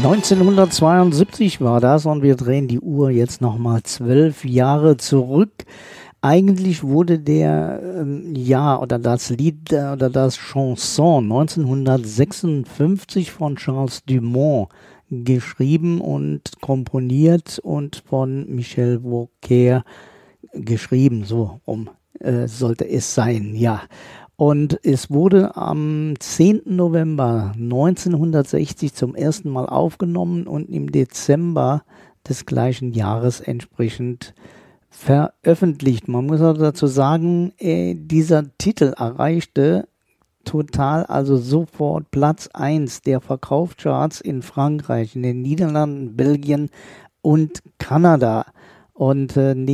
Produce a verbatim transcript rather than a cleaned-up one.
neunzehnhundertzweiundsiebzig war das und wir drehen die Uhr jetzt nochmal zwölf Jahre zurück. Eigentlich wurde der, ähm, ja, oder das Lied äh, oder das Chanson neunzehnhundertsechsundfünfzig von Charles Dumont geschrieben und komponiert und von Michel Vauquer geschrieben, so rum äh, sollte es sein, ja. Und es wurde am zehnten November neunzehnhundertsechzig zum ersten Mal aufgenommen und im Dezember des gleichen Jahres entsprechend veröffentlicht. Man muss auch dazu sagen, äh, dieser Titel erreichte total, also sofort Platz eins der Verkaufscharts in Frankreich, in den Niederlanden, Belgien und Kanada. Und äh,